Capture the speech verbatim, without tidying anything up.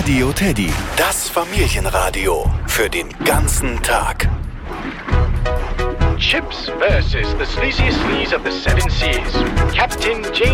Radio Teddy, das Familienradio für den ganzen Tag. Chips versus the sleaziest sleaze of the seven seas. Captain James